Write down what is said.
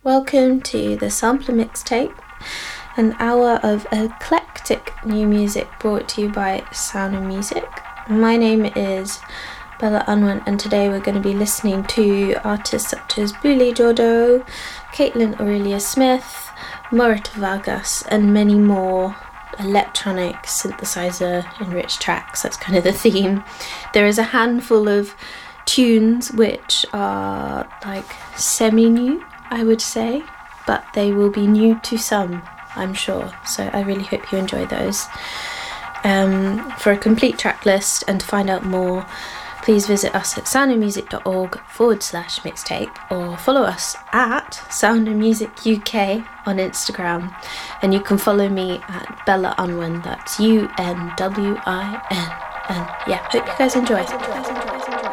Welcome to the Sampler Mixtape, an hour of eclectic new music brought to you by Sound of Music. My name is Bella Unwin, and today we're going to be listening to artists such as Bule Jodo, Caitlin Aurelia Smith, Morita Vargas, and many more electronic synthesizer enriched tracks. That's kind of the theme. There is a handful of tunes which are like semi-new, I would say, but they will be new to some, I'm sure. So I really hope you enjoy those. For a complete track list and to find out more, please visit us at soundofmusic.org/mixtape or follow us at Sound of Music UK on Instagram. And you can follow me at Bella Unwin, that's UNWIN. And yeah, hope you guys enjoy.